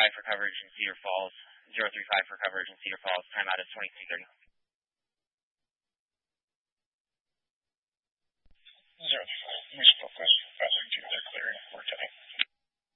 for coverage in Cedar Falls. 035 for coverage in Cedar Falls. Timeout is 22:30.